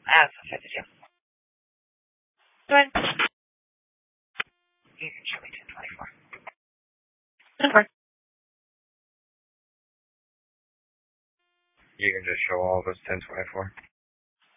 Alpha 52. Go ahead. You can show me 1024. Okay. You can just show all of us 1024.